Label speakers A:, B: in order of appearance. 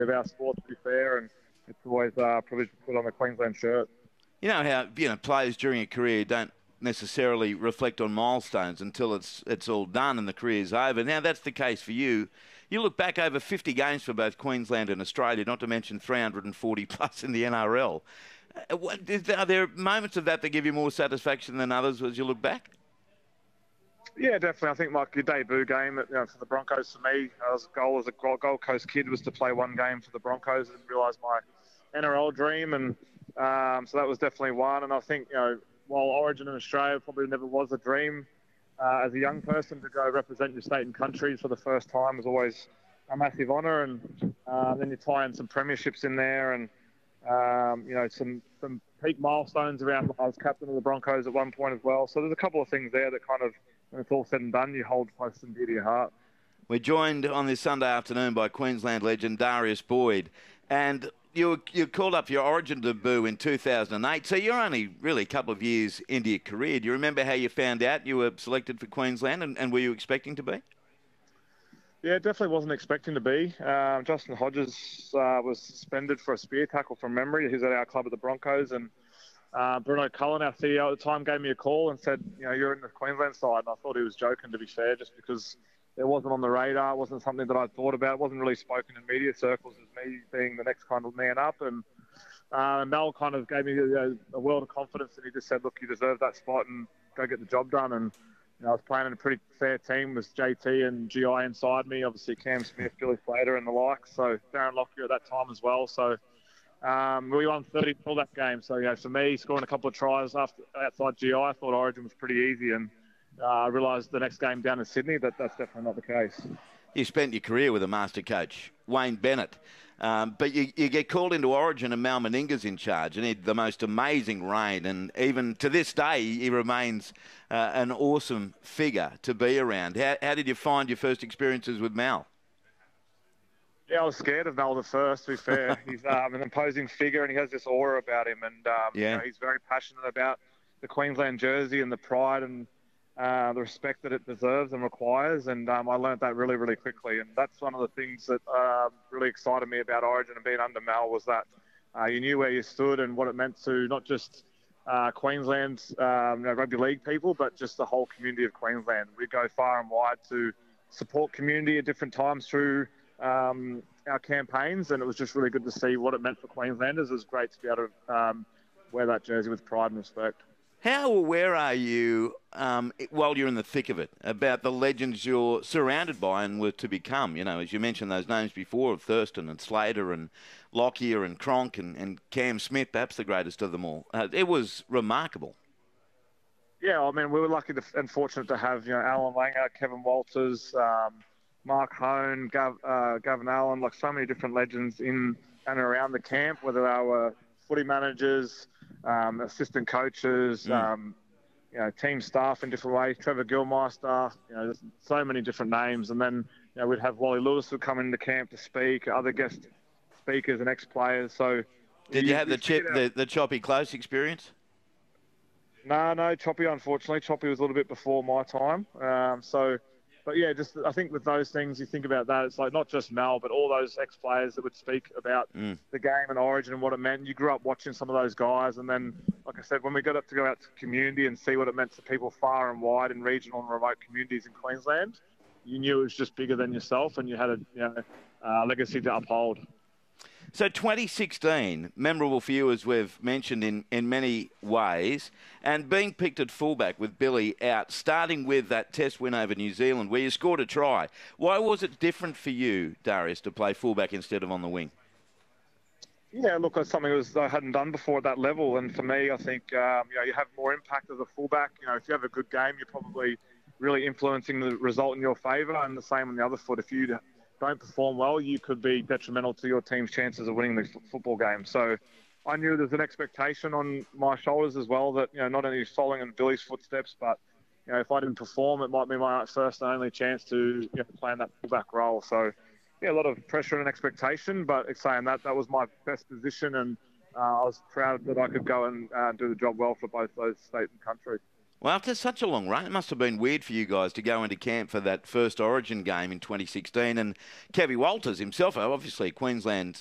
A: of our sport, to be fair, and it's always a privilege to put on the Queensland shirt.
B: You know how players during a career don't necessarily reflect on milestones until it's all done and the career's over. Now that's the case for you. You look back over 50 games for both Queensland and Australia, not to mention 340 plus in the NRL. Are there moments of that give you more satisfaction than others as you look back?
A: Yeah, definitely. I think your debut game for the Broncos, for me, as a Gold Coast kid, was to play one game for the Broncos and realise my NRL dream, and so that was definitely one. And I think while Origin in Australia probably never was a dream, as a young person to go represent your state and country for the first time was always a massive honour. And then you tie in some premierships in there, and some peak milestones around. I was captain of the Broncos at one point as well. So there's a couple of things there that kind of, when it's all said and done, you hold close and dear to your heart.
B: We're joined on this Sunday afternoon by Queensland legend Darius Boyd, and you called up your Origin debut in 2008, so you're only really a couple of years into your career. Do you remember how you found out you were selected for Queensland, and were you expecting to be?
A: Yeah, definitely wasn't expecting to be. Justin Hodges was suspended for a spear tackle from memory. He's at our club at the Broncos, and Bruno Cullen, our CEO at the time, gave me a call and said, you're in the Queensland side. And I thought he was joking, to be fair, just because it wasn't on the radar. It wasn't something that I'd thought about. It wasn't really spoken in media circles as me being the next kind of man up. And Mel kind of gave me a world of confidence, and he just said, look, you deserve that spot and go get the job done. And I was playing in a pretty fair team with JT and GI inside me, obviously Cam Smith, Billy Slater and the like. So Darren Lockyer at that time as well. So we won 30-0 that game. So, for me, scoring a couple of tries outside GI, I thought Origin was pretty easy. And I realised the next game down in Sydney that's definitely not the case.
B: You spent your career with a master coach, Wayne Bennett. But you get called into Origin and Mal Meninga's in charge, and he had the most amazing reign. And even to this day, he remains an awesome figure to be around. How did you find your first experiences with Mal?
A: Yeah, I was scared of Mal at first, to be fair. He's an imposing figure, and he has this aura about him. And he's very passionate about the Queensland jersey and the pride and the respect that it deserves and requires. And I learned that really, really quickly. And that's one of the things that really excited me about Origin and being under Mal, was that you knew where you stood and what it meant to not just Queensland's rugby league people, but just the whole community of Queensland. We go far and wide to support community at different times through our campaigns, and it was just really good to see what it meant for Queenslanders. It was great to be able to wear that jersey with pride and respect.
B: How aware are you, while you're in the thick of it, about the legends you're surrounded by and were to become? As you mentioned those names before, of Thurston and Slater and Lockyer and Cronk and Cam Smith, perhaps the greatest of them all. It was remarkable.
A: Yeah, I mean, we were lucky and fortunate to have, Alan Langer, Kevin Walters, Mark Hone, Gavin Allen, like so many different legends in and around the camp, whether they were footy managers, assistant coaches, team staff in different ways. Trevor Gilmeister, there's so many different names. And then, we'd have Wally Lewis would come into camp to speak, other guest speakers and ex-players. So,
B: did you have the Choppy Close experience?
A: No, Choppy, unfortunately. Choppy was a little bit before my time. But yeah, just I think with those things, you think about that. It's like not just Mal, but all those ex-players that would speak about the game and Origin and what it meant. You grew up watching some of those guys, and then, like I said, when we got up to go out to community and see what it meant to people far and wide in regional and remote communities in Queensland, you knew it was just bigger than yourself, and you had a legacy to uphold.
B: So 2016, memorable for you, as we've mentioned in many ways, and being picked at fullback with Billy out, starting with that test win over New Zealand where you scored a try. Why was it different for you, Darius, to play fullback instead of on the wing?
A: Yeah, look, it's something I hadn't done before at that level, and for me, I think you have more impact as a fullback. If you have a good game, you're probably really influencing the result in your favour, and the same on the other foot. If you don't perform well, you could be detrimental to your team's chances of winning the football game. So I knew there's an expectation on my shoulders as well that, not only following in Billy's footsteps, but, if I didn't perform, it might be my first and only chance to play in that fullback role. So, yeah, a lot of pressure and expectation, but saying that was my best position, and I was proud that I could go and do the job well for both those state and country.
B: Well, after such a long run, it must have been weird for you guys to go into camp for that first Origin game in 2016. And Kevin Walters himself, obviously Queensland